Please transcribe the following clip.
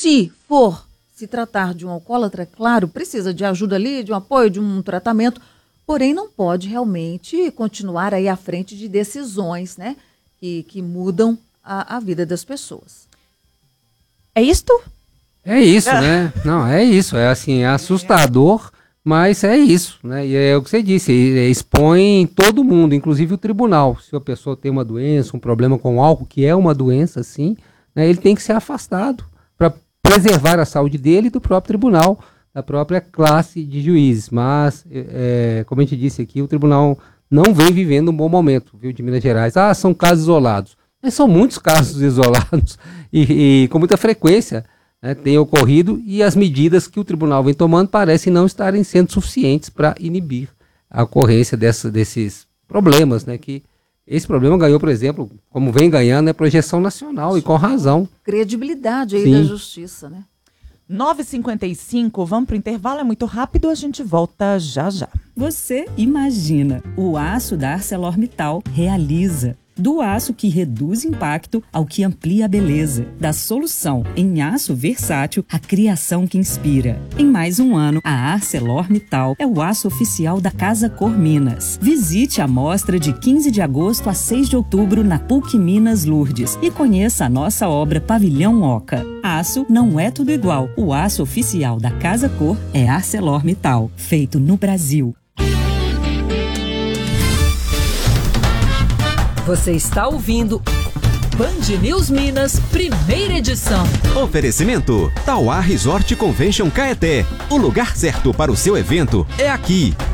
Se for se tratar de um alcoólatra, claro, precisa de ajuda ali, de um apoio, de um tratamento, porém não pode realmente continuar aí à frente de decisões, né, que mudam a vida das pessoas. É isto? É isso, né? Não, é isso. É assim, é assustador, mas é isso, né? E é o que você disse, expõe todo mundo, inclusive o tribunal. Se a pessoa tem uma doença, um problema com álcool, que é uma doença, sim, né, ele tem que ser afastado para preservar a saúde dele e do próprio tribunal, da própria classe de juízes. Mas, como a gente disse aqui, o tribunal não vem vivendo um bom momento, viu, de Minas Gerais. São casos isolados. Mas são muitos casos isolados e com muita frequência, né, tem ocorrido, e as medidas que o tribunal vem tomando parecem não estarem sendo suficientes para inibir a ocorrência desses problemas, né, que esse problema ganhou, por exemplo, como vem ganhando, projeção nacional, e com razão. Credibilidade aí Sim. da justiça, né? 9h55, vamos para o intervalo, é muito rápido, a gente volta já já. Você imagina, o aço da ArcelorMittal realiza. Do aço que reduz impacto ao que amplia a beleza. Da solução em aço versátil à criação que inspira. Em mais um ano, a ArcelorMittal é o aço oficial da Casa Cor Minas. Visite a mostra de 15 de agosto a 6 de outubro na PUC Minas Lourdes e conheça a nossa obra Pavilhão Oca. Aço não é tudo igual. O aço oficial da Casa Cor é ArcelorMittal, feito no Brasil. Você está ouvindo Band News Minas, primeira edição. Oferecimento Tauá Resort Convention Caeté. O lugar certo para o seu evento é aqui.